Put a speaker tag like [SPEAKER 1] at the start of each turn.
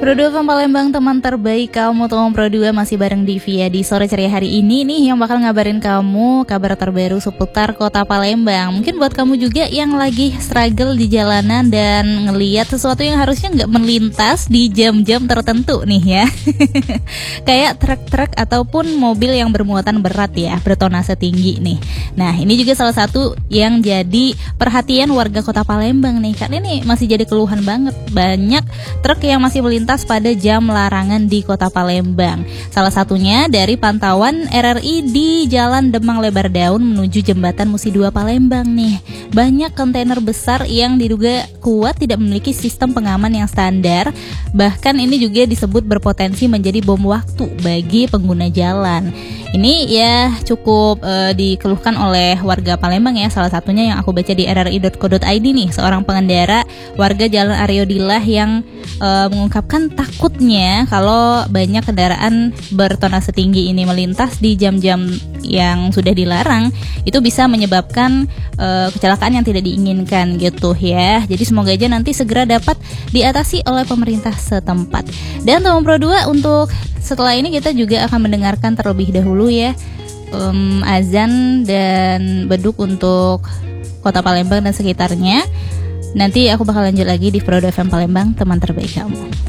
[SPEAKER 1] Pro 2 FM Palembang, teman terbaik kamu. Teman Pro 2 masih bareng Divia di sore ceria hari ini nih, yang bakal ngabarin kamu kabar terbaru seputar kota Palembang. Mungkin buat kamu juga yang lagi struggle di jalanan dan ngelihat sesuatu yang harusnya nggak melintas di jam-jam tertentu nih ya. Kayak truk-truk ataupun mobil yang bermuatan berat ya, bertonase tinggi nih. Nah, ini juga salah satu yang jadi perhatian warga kota Palembang nih, karena ini masih jadi keluhan banget. Banyak truk yang masih melintas pada jam larangan di kota Palembang. Salah satunya dari pantauan RRI di Jalan Demang Lebar Daun menuju Jembatan Musi 2 Palembang nih. Banyak kontainer besar yang diduga kuat tidak memiliki sistem pengaman yang standar. Bahkan ini juga disebut berpotensi menjadi bom waktu bagi pengguna jalan. Ini ya cukup dikeluhkan oleh warga Palembang ya. Salah satunya yang aku baca di rri.co.id nih, seorang pengendara warga Jalan Aryodillah yang mengungkapkan takutnya kalau banyak kendaraan bertonase tinggi ini melintas di jam-jam yang sudah dilarang, itu bisa menyebabkan kecelakaan yang tidak diinginkan gitu ya. Jadi semoga aja nanti segera dapat diatasi oleh pemerintah setempat. Dan teman Pro 2, untuk setelah ini kita juga akan mendengarkan terlebih dahulu ya azan dan beduk untuk kota Palembang dan sekitarnya. Nanti aku bakal lanjut lagi di Pro 2 FM Palembang, teman terbaik kamu.